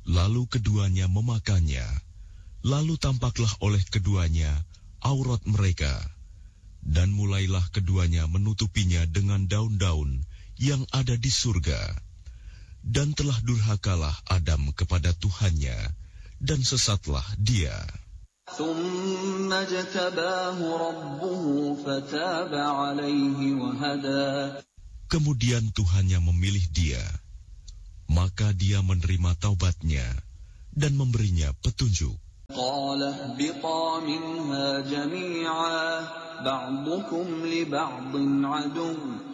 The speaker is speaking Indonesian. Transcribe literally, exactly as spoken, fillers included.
Lalu keduanya memakannya. Lalu tampaklah oleh keduanya aurat mereka. Dan mulailah keduanya menutupinya dengan daun-daun yang ada di surga. Dan telah durhakalah Adam kepada Tuhannya, dan sesatlah dia. Kemudian Tuhannya memilih dia, maka dia menerima taubatnya dan memberinya petunjuk. قال اهبطا منها جميعا بعضكم لبعض عدو